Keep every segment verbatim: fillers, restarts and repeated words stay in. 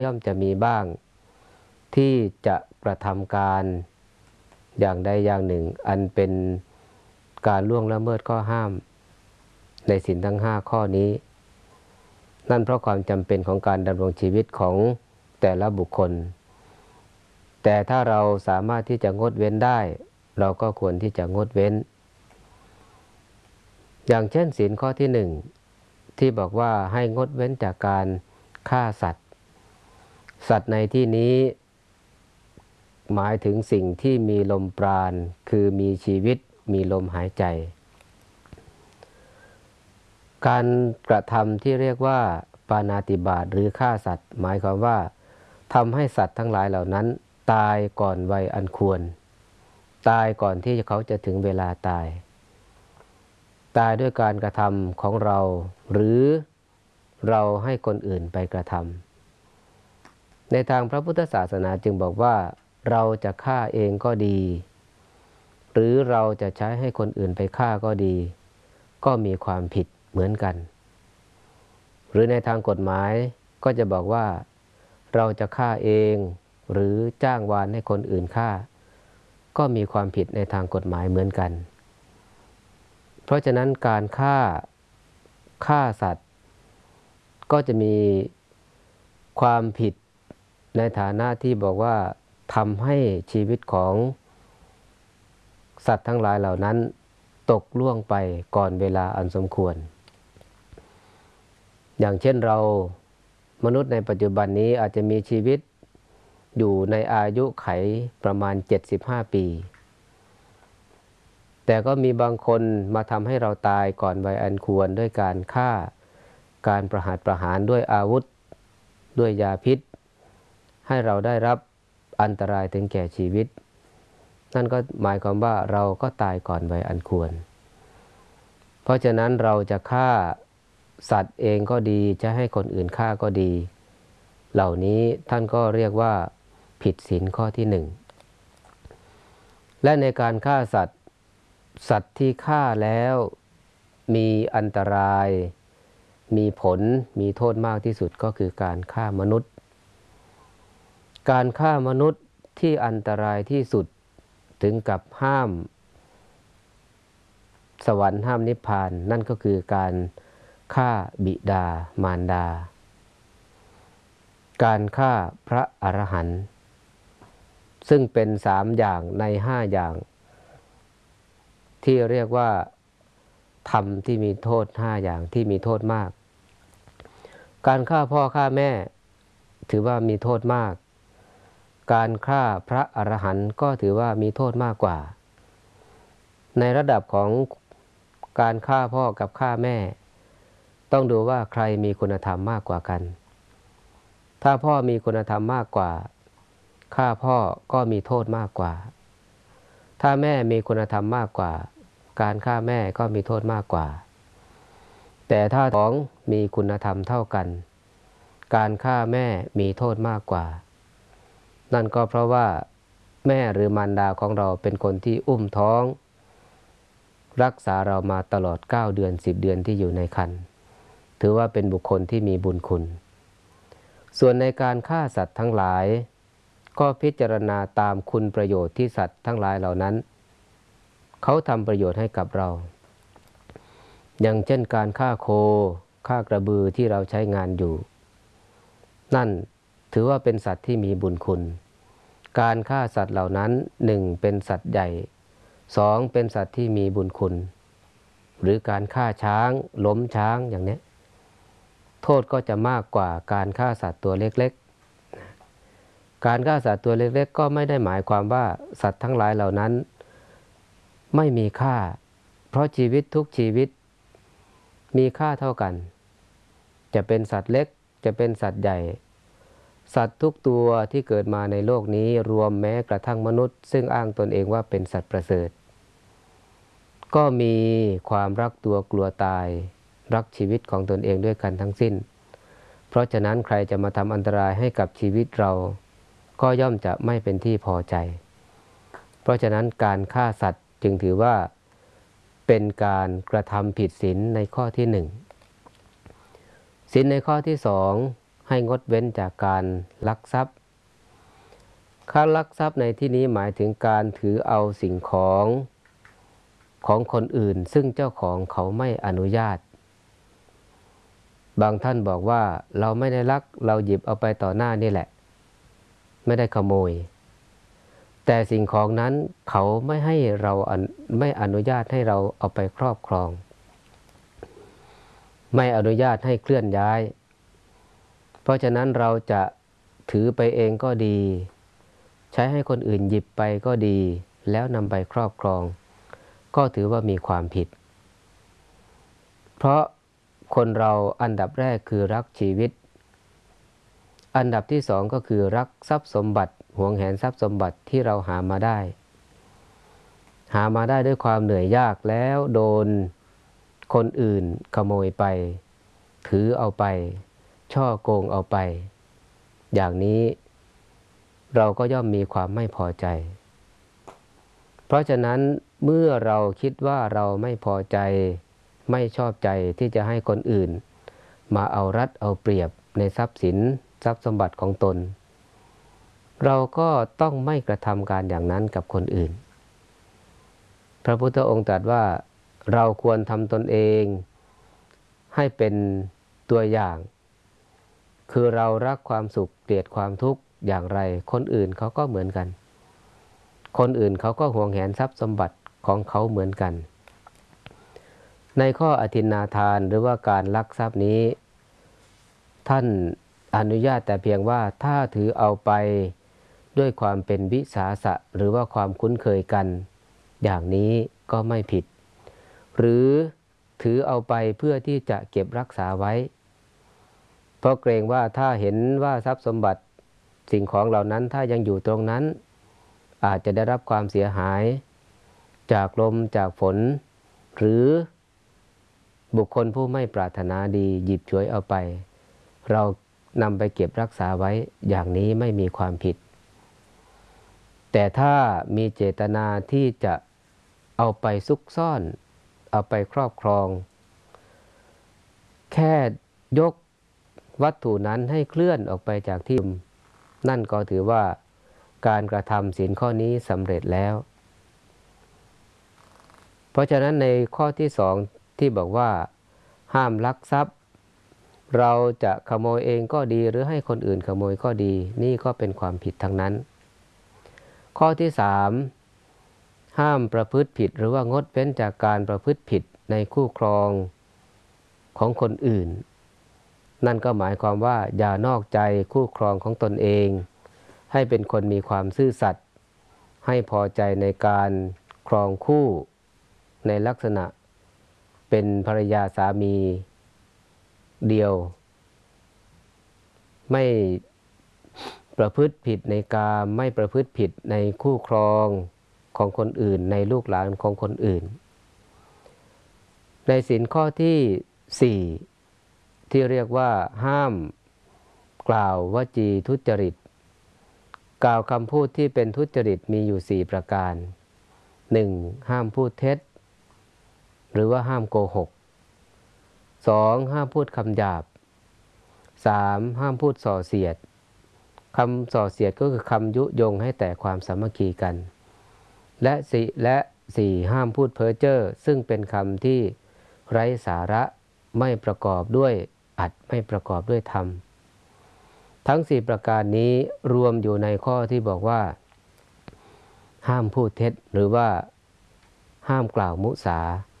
ย่อมจะมีบ้างที่จะกระทำการอย่างใดอย่างหนึ่งอันเป็นการล่วงละเมิดข้อห้ามในศีลทั้งห้าข้อนี้นั่นเพราะความจำเป็นของการดำรงชีวิตของแต่ละบุคคลแต่ถ้าเราสามารถที่จะงดเว้นได้เราก็ควรที่จะงดเว้นอย่างเช่นศีลข้อที่หนึ่งที่บอกว่าให้งดเว้นจากการฆ่าสัตว์สัตว์ในที่นี้หมายถึงสิ่งที่มีลมปราณคือมีชีวิตมีลมหายใจการกระทำที่เรียกว่าปาณาติบาตหรือฆ่าสัตว์หมายความว่าทำให้สัตว์ทั้งหลายเหล่านั้นตายก่อนวัยอันควรตายก่อนที่เขาจะถึงเวลาตายตายด้วยการกระทำของเราหรือเราให้คนอื่นไปกระทำในทางพระพุทธศาสนาจึงบอกว่าเราจะฆ่าเองก็ดีหรือเราจะใช้ให้คนอื่นไปฆ่าก็ดีก็มีความผิดเหมือนกันหรือในทางกฎหมายก็จะบอกว่าเราจะฆ่าเองหรือจ้างวานให้คนอื่นฆ่าก็มีความผิดในทางกฎหมายเหมือนกันเพราะฉะนั้นการฆ่าฆ่าสัตว์ก็จะมีความผิดในฐานะที่บอกว่าทำให้ชีวิตของสัตว์ทั้งหลายเหล่านั้นตกล่วงไปก่อนเวลาอันสมควรอย่างเช่นเรามนุษย์ในปัจจุบันนี้อาจจะมีชีวิตอยู่ในอายุไขประมาณเจ็ดสิบห้าปีแต่ก็มีบางคนมาทำให้เราตายก่อนวัยอันควรด้วยการฆ่าการประหารประหารด้วยอาวุธด้วยยาพิษให้เราได้รับอันตรายถึงแก่ชีวิตนั่นก็หมายความว่าเราก็ตายก่อนวัยอันควรเพราะฉะนั้นเราจะฆ่าสัตว์เองก็ดีจะให้คนอื่นฆ่าก็ดีเหล่านี้ท่านก็เรียกว่าผิดศีลข้อที่หนึ่งและในการฆ่าสัตว์สัตว์ที่ฆ่าแล้วมีอันตรายมีผลมีโทษมากที่สุดก็คือการฆ่ามนุษย์การฆ่ามนุษย์ที่อันตรายที่สุดถึงกับห้ามสวรรค์ห้ามนิพพานนั่นก็คือการฆ่าบิดามารดาการฆ่าพระอรหันต์ซึ่งเป็นสามอย่างในห้าอย่างที่เรียกว่าธรรมที่มีโทษห้าอย่างที่มีโทษมากการฆ่าพ่อฆ่าแม่ถือว่ามีโทษมากการฆ่าพระอรหันต์ก็ถือว่ามีโทษมากกว่าในระดับของการฆ่าพ่อกับฆ่าแม่ต้องดูว่าใครมีคุณธรรมมากกว่ากันถ้าพ่อมีคุณธรรมมากกว่าฆ่าพ่อก็มีโทษมากกว่าถ้าแม่มีคุณธรรมมากกว่าการฆ่าแม่ก็มีโทษมากกว่าแต่ถ้าสองมีคุณธรรมเท่ากันการฆ่าแม่มีโทษมากกว่านั่นก็เพราะว่าแม่หรือมารดาของเราเป็นคนที่อุ้มท้องรักษาเรามาตลอดเก้าเดือนสิบเดือนที่อยู่ในครรภ์ถือว่าเป็นบุคคลที่มีบุญคุณส่วนในการฆ่าสัตว์ทั้งหลายก็พิจารณาตามคุณประโยชน์ที่สัตว์ทั้งหลายเหล่านั้นเขาทำประโยชน์ให้กับเราอย่างเช่นการฆ่าโคฆ่ากระบือที่เราใช้งานอยู่นั่นถือว่าเป็นสัตว์ที่มีบุญคุณการฆ่าสัตว์เหล่านั้นหนึ่งเป็นสัตว์ใหญ่สองเป็นสัตว์ที่มีบุญคุณหรือการฆ่าช้างล้มช้างอย่างนี้โทษก็จะมากกว่าการฆ่าสัตว์ตัวเล็กๆการฆ่าสัตว์ตัวเล็กๆก็ไม่ได้หมายความว่าสัตว์ทั้งหลายเหล่านั้นไม่มีค่าเพราะชีวิตทุกชีวิตมีค่าเท่ากันจะเป็นสัตว์เล็กจะเป็นสัตว์ใหญ่สัตว์ทุกตัวที่เกิดมาในโลกนี้รวมแม้กระทั่งมนุษย์ซึ่งอ้างตนเองว่าเป็นสัตว์ประเสริฐก็มีความรักตัวกลัวตายรักชีวิตของตนเองด้วยกันทั้งสิ้นเพราะฉะนั้นใครจะมาทำอันตรายให้กับชีวิตเราก็ย่อมจะไม่เป็นที่พอใจเพราะฉะนั้นการฆ่าสัตว์จึงถือว่าเป็นการกระทำผิดศีลในข้อที่หนึ่งศีลในข้อที่สองให้งดเว้นจากการลักทรัพย์การลักทรัพย์ในที่นี้หมายถึงการถือเอาสิ่งของของคนอื่นซึ่งเจ้าของเขาไม่อนุญาตบางท่านบอกว่าเราไม่ได้ลักเราหยิบเอาไปต่อหน้านี่แหละไม่ได้ขโมยแต่สิ่งของนั้นเขาไม่ให้เราไม่อนุญาตให้เราเอาไปครอบครองไม่อนุญาตให้เคลื่อนย้ายเพราะฉะนั้นเราจะถือไปเองก็ดีใช้ให้คนอื่นหยิบไปก็ดีแล้วนำไปครอบครองก็ถือว่ามีความผิดเพราะคนเราอันดับแรกคือรักชีวิตอันดับที่สองก็คือรักทรัพย์สมบัติหวงแหนทรัพย์สมบัติที่เราหามาได้หามาได้ด้วยความเหนื่อยยากแล้วโดนคนอื่นขโมยไปถือเอาไปช่อโกงเอาไปอย่างนี้เราก็ย่อมมีความไม่พอใจเพราะฉะนั้นเมื่อเราคิดว่าเราไม่พอใจไม่ชอบใจที่จะให้คนอื่นมาเอารัดเอาเปรียบในทรัพย์สินทรัพย์สมบัติของตนเราก็ต้องไม่กระทำการอย่างนั้นกับคนอื่นพระพุทธองค์ตรัสว่าเราควรทำตนเองให้เป็นตัวอย่างคือเรารักความสุขเกลียดความทุกข์อย่างไรคนอื่นเขาก็เหมือนกันคนอื่นเขาก็หวงแหนทรัพย์สมบัติของเขาเหมือนกันในข้ออทินนาทานหรือว่าการลักทรัพย์นี้ท่านอนุญาตแต่เพียงว่าถ้าถือเอาไปด้วยความเป็นวิสาสะหรือว่าความคุ้นเคยกันอย่างนี้ก็ไม่ผิดหรือถือเอาไปเพื่อที่จะเก็บรักษาไว้เพราะเกรงว่าถ้าเห็นว่าทรัพย์สมบัติสิ่งของเหล่านั้นถ้ายังอยู่ตรงนั้นอาจจะได้รับความเสียหายจากลมจากฝนหรือบุคคลผู้ไม่ปรารถนาดีหยิบฉวยเอาไปเรานำไปเก็บรักษาไว้อย่างนี้ไม่มีความผิดแต่ถ้ามีเจตนาที่จะเอาไปซุกซ่อนเอาไปครอบครองแค่ยกวัตถุนั้นให้เคลื่อนออกไปจากที่นั่นก็ถือว่าการกระทำศีลข้อนี้สำเร็จแล้วเพราะฉะนั้นในข้อที่สองที่บอกว่าห้ามลักทรัพย์เราจะขโมยเองก็ดีหรือให้คนอื่นขโมยก็ดีนี่ก็เป็นความผิดทั้งนั้นข้อที่สามห้ามประพฤติผิดหรือว่างดเว้นจากการประพฤติผิดในคู่ครองของคนอื่นนั่นก็หมายความว่าอย่านอกใจคู่ครองของตนเองให้เป็นคนมีความซื่อสัตย์ให้พอใจในการครองคู่ในลักษณะเป็นภรรยาสามีเดียวไม่ประพฤติผิดในกามไม่ประพฤติผิดในคู่ครองของคนอื่นในลูกหลานของคนอื่นในศีลข้อที่สี่ที่เรียกว่าห้ามกล่าววจีทุจริตกล่าวคำพูดที่เป็นทุจริตมีอยู่สี่ประการหนึ่งห้ามพูดเท็จหรือว่าห้ามโกหกสองห้ามพูดคำหยาบสามห้ามพูดส่อเสียดคำส่อเสียดก็คือคำยุยงให้แต่ความสามัคคีกันและสี่และสี่ห้ามพูดเพ้อเจ้อซึ่งเป็นคำที่ไร้สาระไม่ประกอบด้วยอัตไม่ประกอบด้วยธรรมทั้งสี่ประการนี้รวมอยู่ในข้อที่บอกว่าห้ามพูดเท็จหรือว่าห้ามกล่าวมุสา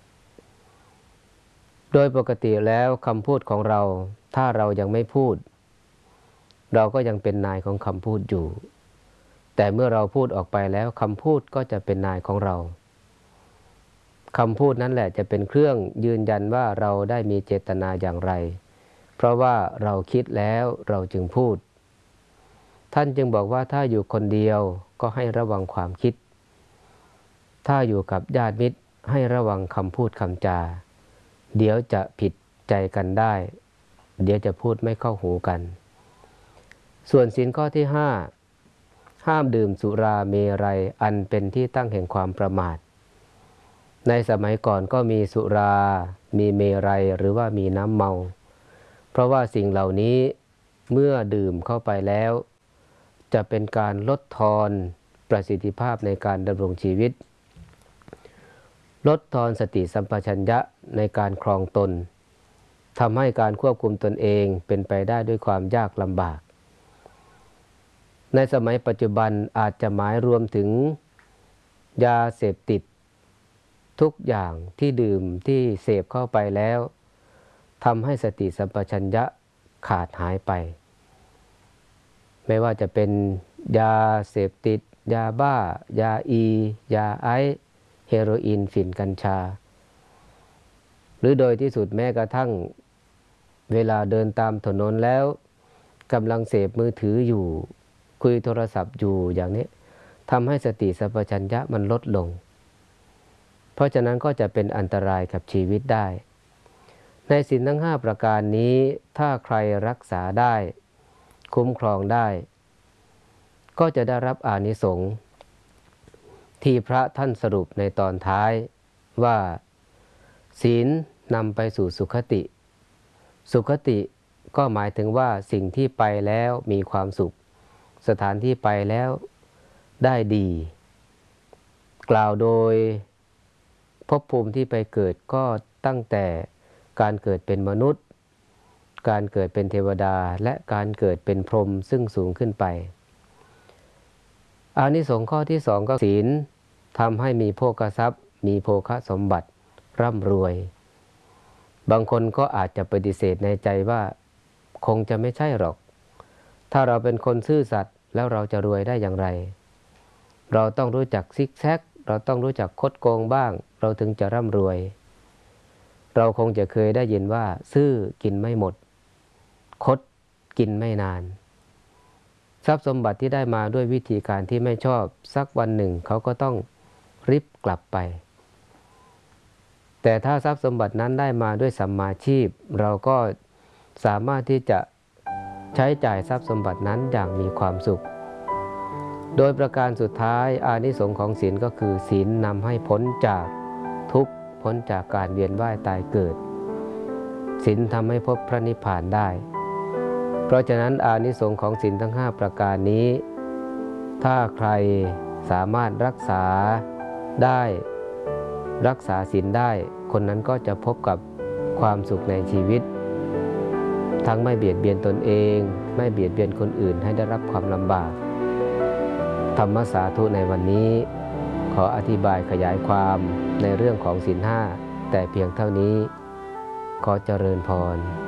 โดยปกติแล้วคำพูดของเราถ้าเรายังไม่พูดเราก็ยังเป็นนายของคำพูดอยู่แต่เมื่อเราพูดออกไปแล้วคำพูดก็จะเป็นนายของเราคำพูดนั้นแหละจะเป็นเครื่องยืนยันว่าเราได้มีเจตนาอย่างไรเพราะว่าเราคิดแล้วเราจึงพูดท่านจึงบอกว่าถ้าอยู่คนเดียวก็ให้ระวังความคิดถ้าอยู่กับญาติมิตรให้ระวังคำพูดคำจาเดี๋ยวจะผิดใจกันได้เดี๋ยวจะพูดไม่เข้าหูกันส่วนศีลข้อที่ห้าห้ามดื่มสุราเมรัยอันเป็นที่ตั้งแห่งความประมาทในสมัยก่อนก็มีสุรามีเมรัยหรือว่ามีน้ำเมาเพราะว่าสิ่งเหล่านี้เมื่อดื่มเข้าไปแล้วจะเป็นการลดทอนประสิทธิภาพในการดำรงชีวิตลดทอนสติสัมปชัญญะในการครองตนทำให้การควบคุมตนเองเป็นไปได้ด้วยความยากลำบากในสมัยปัจจุบันอาจจะหมายรวมถึงยาเสพติดทุกอย่างที่ดื่มที่เสพเข้าไปแล้วทำให้สติสัมปชัญญะขาดหายไปไม่ว่าจะเป็นยาเสพติดยาบ้ายาอียาไอซ์เฮโรอีนฝิ่นกัญชาหรือโดยที่สุดแม้กระทั่งเวลาเดินตามถนนแล้วกำลังเสพมือถืออยู่คุยโทรศัพท์อยู่อย่างนี้ทำให้สติสัมปชัญญะมันลดลงเพราะฉะนั้นก็จะเป็นอันตรายกับชีวิตได้ในศีลทั้งห้าประการนี้ถ้าใครรักษาได้คุ้มครองได้ก็จะได้รับอานิสงส์ที่พระท่านสรุปในตอนท้ายว่าศีลนำไปสู่สุขติสุขติก็หมายถึงว่าสิ่งที่ไปแล้วมีความสุขสถานที่ไปแล้วได้ดีกล่าวโดยภพภูมิที่ไปเกิดก็ตั้งแต่การเกิดเป็นมนุษย์การเกิดเป็นเทวดาและการเกิดเป็นพรหมซึ่งสูงขึ้นไปอานิสงส์ข้อที่สองก็ศีลทำให้มีโภคทรัพย์มีโภคสมบัติร่ำรวยบางคนก็อาจจะปฏิเสธในใจว่าคงจะไม่ใช่หรอกถ้าเราเป็นคนซื่อสัตย์แล้วเราจะรวยได้อย่างไรเราต้องรู้จักซิกแซกเราต้องรู้จักคดโกงบ้างเราถึงจะร่ำรวยเราคงจะเคยได้ยินว่าซื่อกินไม่หมดคดกินไม่นานทรัพย์สมบัติที่ได้มาด้วยวิธีการที่ไม่ชอบสักวันหนึ่งเขาก็ต้องริบกลับไปแต่ถ้าทรัพย์สมบัตินั้นได้มาด้วยสัมมาชีพเราก็สามารถที่จะใช้จ่ายทรัพย์สมบัตินั้นอย่างมีความสุขโดยประการสุดท้ายอานิสงส์ของศีลก็คือศีลนำให้พ้นจากทุกข์พ้นจากการเวียนว่ายตายเกิดศีลทำให้พบพระนิพพานได้เพราะฉะนั้นอานิสงส์ของศีลทั้งห้าประการนี้ถ้าใครสามารถรักษาได้รักษาศีลได้คนนั้นก็จะพบกับความสุขในชีวิตทั้งไม่เบียดเบียนตนเองไม่เบียดเบียนคนอื่นให้ได้รับความลำบากธรรมสาธุในวันนี้ขออธิบายขยายความในเรื่องของศีลห้าแต่เพียงเท่านี้ขอเจริญพร